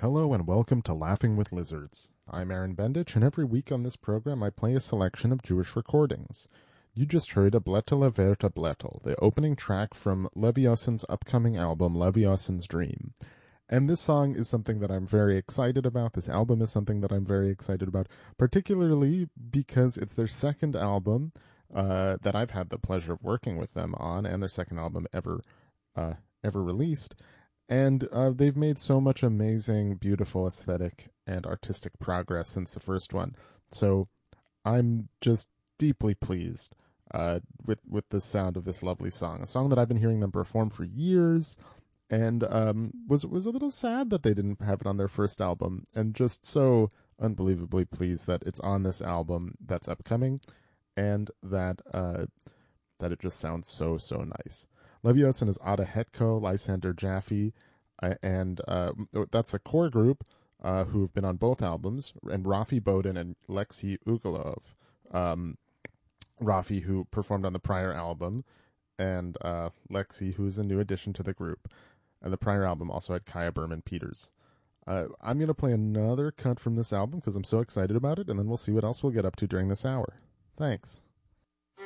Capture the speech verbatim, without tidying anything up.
Hello and welcome to Laughing with Lizards. I'm Aaron Bendich, and every week on this program I play a selection of Jewish recordings. You just heard a Blätterle Werte Blättel, the opening track from Leviosen's upcoming album, Leviosen's Dream. And this song is something that I'm very excited about. This album is something that I'm very excited about, particularly because it's their second album uh, that I've had the pleasure of working with them on, and their second album ever uh, ever released. And uh, they've made so much amazing, beautiful aesthetic and artistic progress since the first one. So I'm just deeply pleased uh, with with the sound of this lovely song. A song that I've been hearing them perform for years, and um, was was a little sad that they didn't have it on their first album, and just so unbelievably pleased that it's on this album that's upcoming, and that uh, that it just sounds so so nice. Leviosen is Ada Hetko, Lysander Jaffe, uh, and uh, that's a core group uh, who've been on both albums, and Rafi Bodin and Lexi Ugalov. Um, Rafi, who performed on the prior album, and uh, Lexi, who's a new addition to the group. And the prior album also had Kaya Berman Peters. Uh, I'm going to play another cut from this album because I'm so excited about it, and then we'll see what else we'll get up to during this hour. Thanks.